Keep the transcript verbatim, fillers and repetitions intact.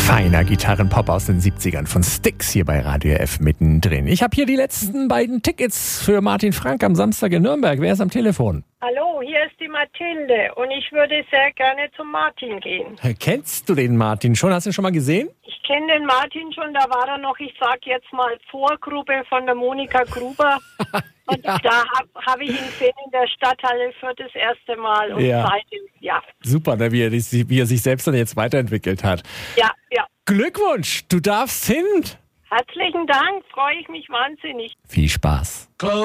Feiner Gitarrenpop aus den siebzigern von Styx hier bei Radio F mittendrin. Ich habe hier die letzten beiden Tickets für Martin Frank am Samstag in Nürnberg. Wer ist am Telefon? Hallo, hier ist die Mathilde und ich würde sehr gerne zum Martin gehen. Kennst du den Martin schon? Hast du ihn schon mal gesehen? Ich kenne den Martin schon, da war er noch, ich sag jetzt mal, Vorgruppe von der Monika Gruber. Und ja. da habe hab ich ihn gesehen in der Stadthalle für das erste Mal. Und Ja. seitdem, ja. Super, ne, wie, er, wie er sich selbst dann jetzt weiterentwickelt hat. Ja, ja. Glückwunsch, du darfst hin. Herzlichen Dank, freue ich mich wahnsinnig. Viel Spaß.